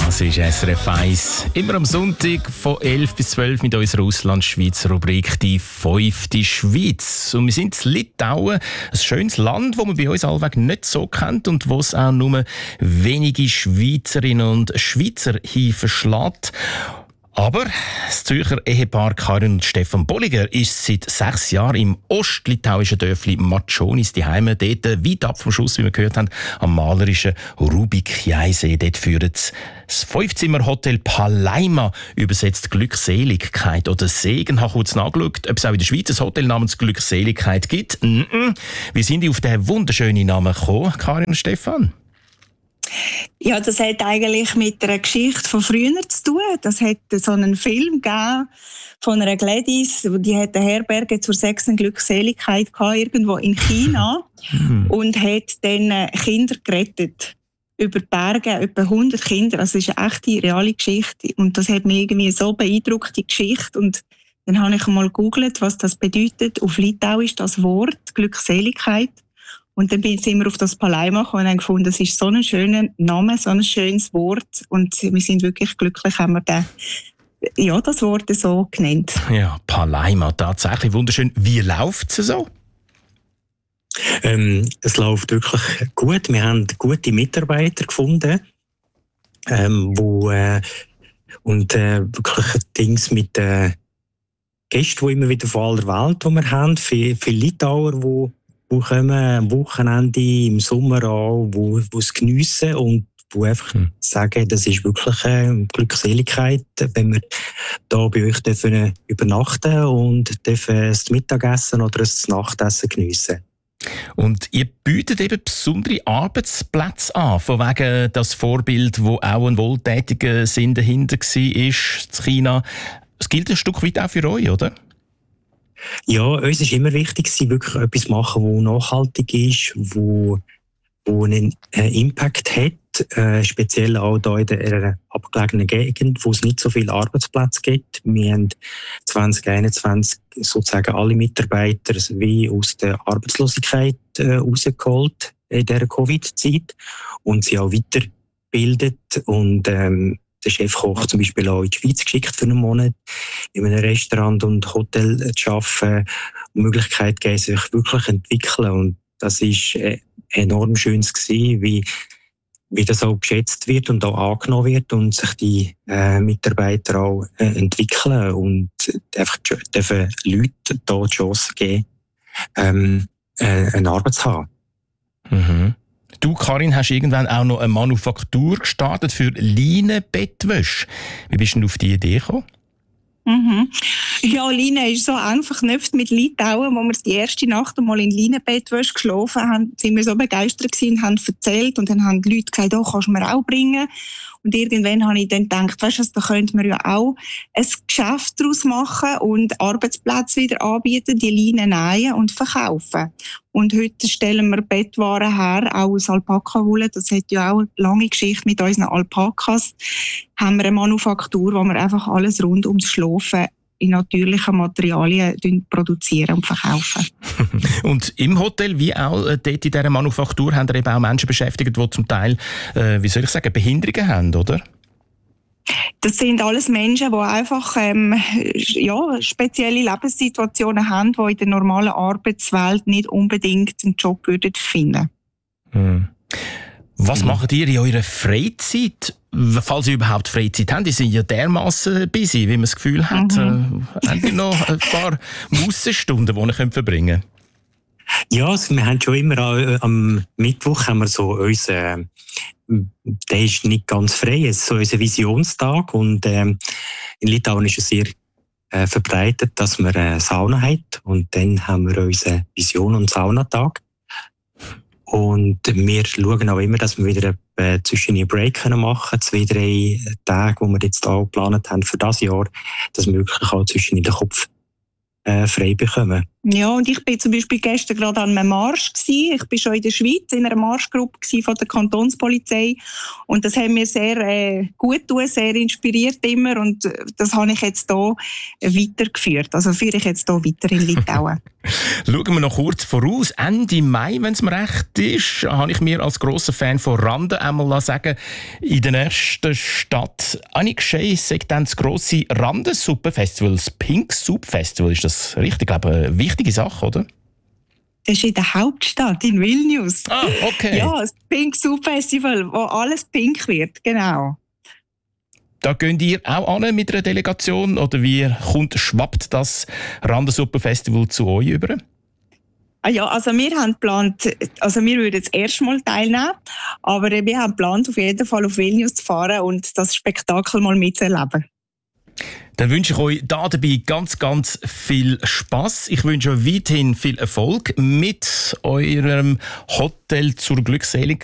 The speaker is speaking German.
Das ist SRF 1. Immer am Sonntag von 11 bis 12 mit unserer Ausland-Schweiz-Rubrik «Die 5. Schweiz». Und wir sind in Litauen, ein schönes Land, das man bei uns allweg nicht so kennt und wo es auch nur wenige Schweizerinnen und Schweizer hinverschlägt. Aber das Zürcher Ehepaar Karin und Stefan Bolliger ist seit 6 Jahren im ostlitauischen Dörfli Matschonis daheim, dort weit ab vom Schuss, wie wir gehört haben, am malerischen Rubik-Jaisee. Dort führt das 5-Zimmer-Hotel Palaima, übersetzt Glückseligkeit oder Segen. Ich habe kurz nachgeschaut, ob es auch in der Schweiz ein Hotel namens Glückseligkeit gibt. Wie sind die auf diesen wunderschönen Namen gekommen, Karin und Stefan? Ja, das hat eigentlich mit einer Geschichte von früher zu tun. Das hat so einen Film gegeben von einer Gladys, die hat eine Herberge zur 6. Glückseligkeit gehabt, irgendwo in China und hat dann Kinder gerettet. Über die Berge, etwa 100 Kinder. Also das ist eine echte, reale Geschichte. Und das hat mich irgendwie so beeindruckt, die Geschichte. Und dann habe ich mal gegoogelt, was das bedeutet. Auf Litauisch das Wort Glückseligkeit. Und dann sind wir auf das Palaima gekommen und haben gefunden, das ist so ein schöner Name, so ein schönes Wort. Und wir sind wirklich glücklich, haben wir das Wort so genannt. Ja, Palaima, tatsächlich wunderschön. Wie läuft es so? Es läuft wirklich gut. Wir haben gute Mitarbeiter gefunden, wirklich Dings mit Gästen, die immer wieder von aller Welt die wir haben. Viele Litauer, die kommen am Wochenende, im Sommer an, wo es geniessen und wo einfach sagen, das ist wirklich eine Glückseligkeit, wenn wir da bei euch dürfen übernachten und dürfen das Mittagessen oder das Nachtessen geniessen. Und ihr bietet eben besondere Arbeitsplätze an, von wegen das Vorbild, wo auch ein wohltätiger Sinn dahinter war, in China. Es gilt ein Stück weit auch für euch, oder? Ja, uns ist immer wichtig, wirklich etwas zu machen, das nachhaltig ist, wo einen Impact hat, speziell auch hier in einer abgelegenen Gegend, wo es nicht so viele Arbeitsplätze gibt. Wir haben 2021 sozusagen alle Mitarbeiter wie aus der Arbeitslosigkeit rausgeholt in dieser Covid-Zeit und sie auch weitergebildet und der Chefkoch zum Beispiel auch in die Schweiz geschickt für einen Monat, in einem Restaurant und Hotel zu arbeiten, die Möglichkeit geben, sich wirklich zu entwickeln. Und das war enorm schön gewesen, wie das auch geschätzt wird und auch angenommen wird und sich die Mitarbeiter auch entwickeln und einfach dürfen Leuten hier die Chance geben, eine Arbeit zu haben. Mhm. Du, Karin, hast irgendwann auch noch eine Manufaktur gestartet für Leinenbettwäsche. Wie bist du denn auf die Idee gekommen? Ja, Leine ist so eng verknüpft mit Litauen. Als wir die erste Nacht einmal in Leinenbettwäsche geschlafen haben, sind wir so begeistert gewesen und haben erzählt. Und dann haben die Leute gesagt, kannst du mir auch bringen. Und irgendwann habe ich dann gedacht, weißt du, da könnte man ja auch ein Geschäft daraus machen und Arbeitsplätze wieder anbieten, die Leinen nähen und verkaufen. Und heute stellen wir Bettwaren her, auch aus Alpaka-Wolle. Das hat ja auch eine lange Geschichte mit unseren Alpakas. Haben wir eine Manufaktur, wo wir einfach alles rund ums Schlafen in natürlichen Materialien produzieren und verkaufen. Und im Hotel, wie auch dort in dieser Manufaktur, haben eben auch Menschen beschäftigt, die zum Teil, Behinderungen haben, oder? Das sind alles Menschen, die einfach spezielle Lebenssituationen haben, die in der normalen Arbeitswelt nicht unbedingt einen Job finden würden. Was macht ihr in eurer Freizeit? Falls ihr überhaupt Freizeit habt, die sind ja dermassen busy, wie man das Gefühl hat. Habt ihr noch ein paar Mußenstunden, die ihr verbringen könnt? Ja, also wir haben schon immer am Mittwoch haben wir so der ist nicht ganz frei, es ist so unser Visionstag und in Litauen ist es sehr verbreitet, dass man eine Sauna hat und dann haben wir unseren Vision- und Saunatag. Und wir schauen auch immer, dass wir wieder zwischen einen Break machen können, 2-3 Tage, die wir jetzt auch geplant haben für das Jahr, dass wir wirklich auch zwischen den Kopf frei bekommen. Ja, und ich bin zum Beispiel gestern gerade an einem Marsch gewesen. Ich bin schon in der Schweiz in einer Marschgruppe von der Kantonspolizei und das hat mir sehr gut getan, sehr inspiriert immer und das habe ich jetzt hier weitergeführt. Also führe ich jetzt hier weiter in Litauen. Schauen wir noch kurz voraus. Ende Mai, wenn es mir recht ist, habe ich mir als grosser Fan von Rande einmal sagen, in der nächsten Stadt Annikschei sagt dann das grosse Randensuppenfestival, das Pink Soup Festival. Ist das richtig? Ich glaube, eine wichtige Sache, oder? Das ist in der Hauptstadt, in Vilnius. Ah, okay. Ja, das Pink Soup Festival, wo alles pink wird, genau. Da geht ihr auch an mit einer Delegation oder wie schwappt das Randensuppenfestival zu euch über? Ah ja, also wir haben geplant, also wir würden das erste Mal teilnehmen, aber wir haben geplant, auf jeden Fall auf Vilnius zu fahren und das Spektakel mal mitzuerleben. Dann wünsche ich euch dabei ganz, ganz viel Spass. Ich wünsche euch weiterhin viel Erfolg mit eurem Hotel zur Glückseligkeit.